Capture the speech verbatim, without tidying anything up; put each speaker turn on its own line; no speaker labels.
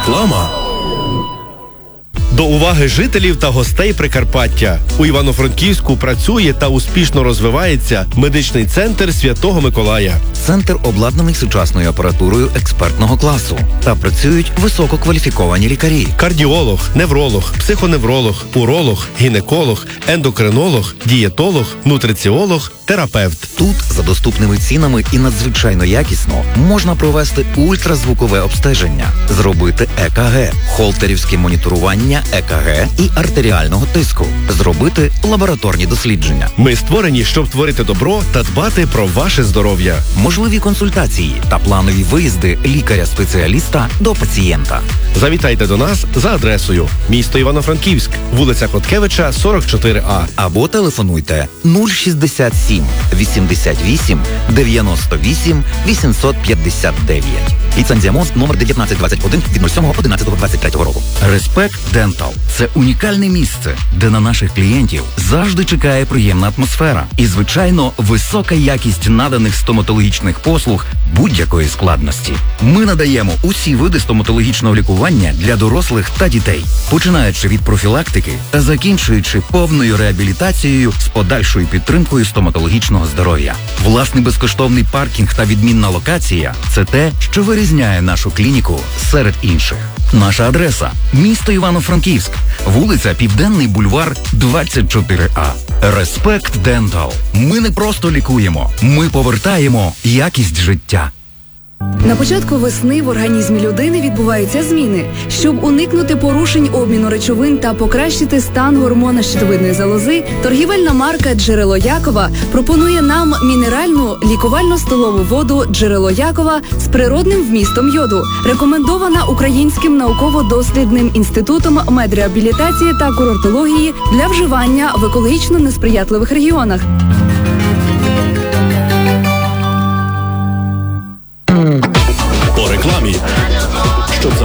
Реклама. До уваги жителів та гостей Прикарпаття. У Івано-Франківську працює та успішно розвивається медичний центр Святого Миколая.
Центр обладнаний сучасною апаратурою експертного класу. Та працюють висококваліфіковані лікарі.
Кардіолог, невролог, психоневролог, уролог, гінеколог, ендокринолог, дієтолог, нутриціолог, терапевт.
Тут за доступними цінами і надзвичайно якісно можна провести ультразвукове обстеження, зробити е ка ге, холтерівське моніторування е ка ге і артеріального тиску, зробити лабораторні дослідження.
Ми створені, щоб творити добро та дбати про ваше здоров'я.
Можливі консультації та планові виїзди лікаря-спеціаліста до пацієнта.
Завітайте до нас за адресою: місто Івано-Франківськ, вулиця Коткевича, сорок чотири а.
Або телефонуйте нуль шістдесят сім вісімдесят вісім дев'яносто вісім вісімсот п'ятдесят дев'ять. Ліцензія МОЗ номер дев'ятнадцять двадцять один від сьомого одинадцятого двадцять третього року.
Респект Дентал – це унікальне місце, де на наших клієнтів завжди чекає приємна атмосфера і, звичайно, висока якість наданих стоматологічних послуг будь-якої складності. Ми надаємо усі види стоматологічного лікування для дорослих та дітей, починаючи від профілактики та закінчуючи повною реабілітацією з подальшою підтримкою стоматологічного здоров'я. Власний безкоштовний паркінг та відмінна локація – це те, що вирізняє нашу клініку серед інших. Наша адреса – місто Івано-Франківськ, вулиця Південний бульвар, двадцять чотири а. Респект Дентал. Ми не просто лікуємо, ми повертаємо якість життя.
На початку весни в організмі людини відбуваються зміни. Щоб уникнути порушень обміну речовин та покращити стан гормона щитовидної залози, торгівельна марка «Джерело Якова» пропонує нам мінеральну лікувально-столову воду «Джерело Якова» з природним вмістом йоду, рекомендована Українським науково-дослідним інститутом медреабілітації та курортології для вживання в екологічно несприятливих регіонах.